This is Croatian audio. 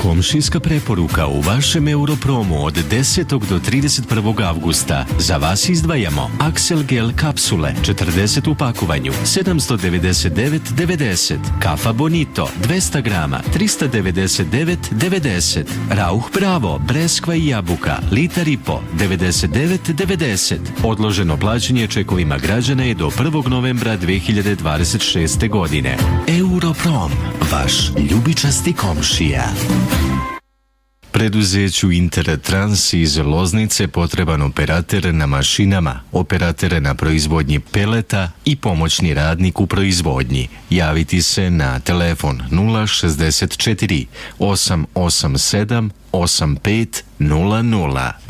Komšijska preporuka u vašem Europromu od 10. do 31. avgusta. Za vas izdvajamo Axel Gel kapsule 40 u pakovanju 799,90, Kafa Bonito 200 grama 399,90, Rauch Bravo breskva i jabuka litar i po 99,90. Odloženo plaćanje čekovima građana je do 1. novembra 2026. godine. Europrom, vaš ljubičasti komšija. Preduzeću Intertrans iz Loznice potreban operater na mašinama, operater na proizvodnji peleta i pomoćni radnik u proizvodnji. Javiti se na telefon 064 887 8500.